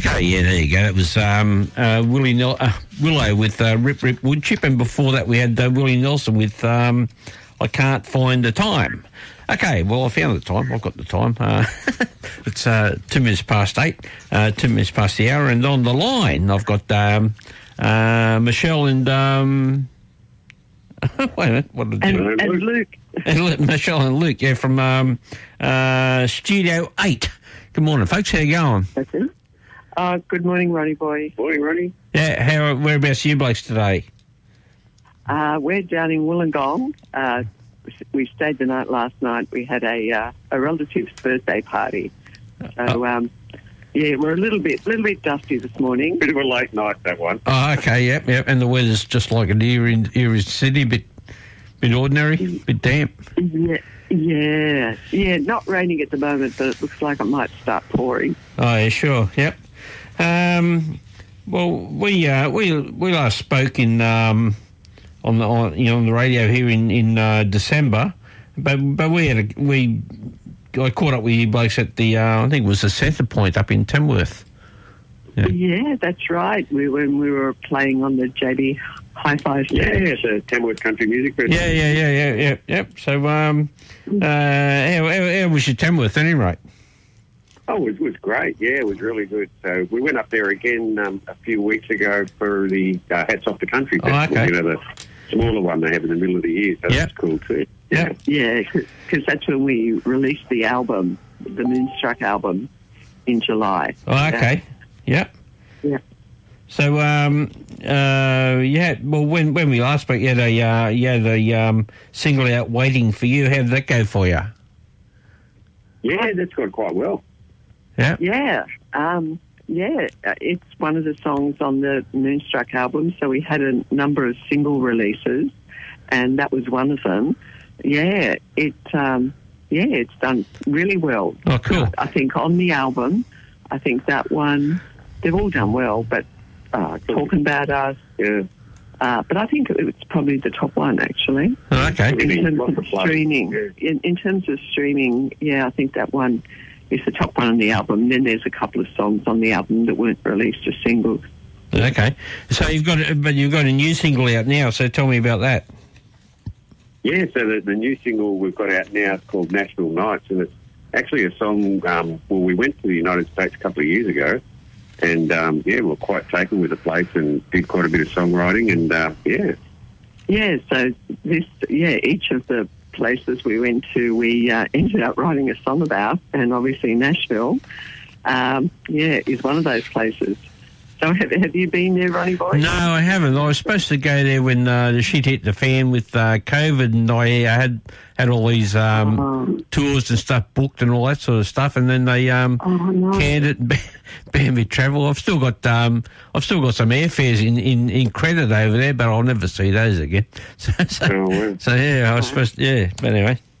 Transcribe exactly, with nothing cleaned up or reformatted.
Okay, yeah, there you go. It was um, uh, Willie Nel- uh, Willow with uh, Rip Rip Woodchip, and before that we had uh, Willie Nelson with um, I Can't Find the Time. Okay, well, I found the time. I've got the time. Uh, it's uh, two minutes past eight, uh, two minutes past the hour, and on the line I've got um, uh, Michelle and... Um, wait a minute, what did I do? And, and Luke. And Michelle and Luke, yeah, from um, uh, Studio eight. Good morning, folks. How you going? That's it. Uh, good morning, Ronnie boy. Morning, Ronnie. Yeah, how, whereabouts are you blokes today? Uh, we're down in Wollongong. Uh, we stayed the night last night. We had a uh, a relative's birthday party. So, um, yeah, we're a little bit little bit dusty this morning. Bit of a late night, that one. Oh, okay, yep, yep. And the weather's just like it here in, here in Sydney, bit, bit ordinary, bit damp. Yeah, yeah, yeah. Not raining at the moment, but it looks like it might start pouring. Oh, yeah, sure, yep. Um, well, we uh, we we last spoke in um, on the on, you know on the radio here in in uh, December, but but we had a, we I caught up with you blokes at the uh, I think it was the Centre Point up in Tamworth. Yeah. yeah, that's right. We when we were playing on the J B Hi-Fi stage. Yeah, it's a Tamworth Country Music Festival. Yeah, yeah, yeah, yeah, yeah, yep. So, um, uh, how, how, how was your Tamworth, at any rate? Oh, it was, it was great. Yeah, it was really good. So we went up there again um, a few weeks ago for the uh, Hats Off the Country Festival. Oh, okay. You know, the smaller one they have in the middle of the year. So yep. that's cool too. Yeah, yeah, because that's when we released the album, the Moonstruck album, in July. Oh, okay. Yeah. Yeah. So, um, uh, yeah. Well, when when we last spoke, you had a uh, you had a um, single out waiting for you. How did that go for you? Yeah, that's gone quite well. Yeah. Yeah. Um, yeah. It's one of the songs on the Moonstruck album. So we had a number of single releases, and that was one of them. Yeah. It. Um, yeah. It's done really well. Oh, cool. I think on the album, I think that one. They've all done well, but uh, Talking About Us. Yeah. Uh, but I think it's probably the top one, actually. Oh, okay. In terms of streaming. Yeah. In, in terms of streaming, yeah, I think that one is the top one on the album. Then there's a couple of songs on the album that weren't released as singles. Okay. So you've got, a, but you've got a new single out now. So tell me about that. Yeah. So the, the new single we've got out now is called National Nights, and it's actually a song. Um, well, we went to the United States a couple of years ago. And, um, yeah, we we're quite taken with the place and did quite a bit of songwriting and, uh, yeah. Yeah, so this, yeah, each of the places we went to, we uh, ended up writing a song about, and obviously Nashville, um, yeah, is one of those places. So have, have you been there, Ronnie boy? No, I haven't. I was supposed to go there when uh, the shit hit the fan with uh, COVID, and I had had all these um, oh. tours and stuff booked and all that sort of stuff, and then they um, oh, no. canned it and banned me travel. I've still got um, I've still got some airfares in, in, in credit over there, but I'll never see those again. So, so, oh, well. so yeah, I was supposed to, yeah, but anyway.